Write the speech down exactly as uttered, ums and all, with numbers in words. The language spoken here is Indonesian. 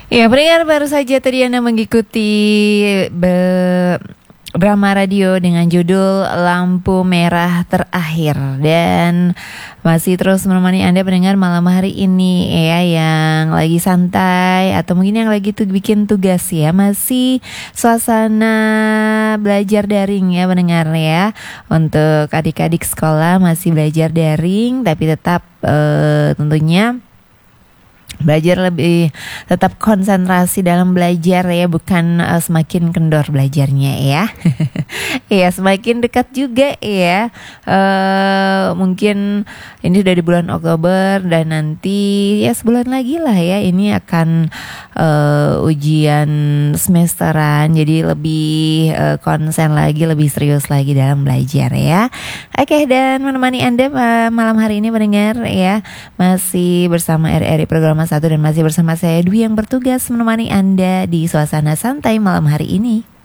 Ya, pendengar, baru saja tadi Anda mengikuti be- Brahma Radio dengan judul Lampu Merah Terakhir. Dan masih terus menemani Anda pendengar malam hari ini ya, yang lagi santai atau mungkin yang lagi tuh bikin tugas ya. Masih suasana belajar daring ya pendengar ya. Untuk adik-adik sekolah masih belajar daring, tapi tetap eh, tentunya belajar lebih, tetap konsentrasi dalam belajar ya, bukan uh, semakin kendor belajarnya ya. Ya, semakin dekat juga ya. Uh, mungkin ini sudah di bulan Oktober dan nanti ya sebulan lagi lah ya ini akan uh, ujian semesteran. Jadi lebih uh, konsen lagi, lebih serius lagi dalam belajar ya. Oke, dan menemani Anda uh, malam hari ini mendengar ya, masih bersama R R I Program satu dan masih bersama saya Dwi yang bertugas menemani Anda di suasana santai malam hari ini.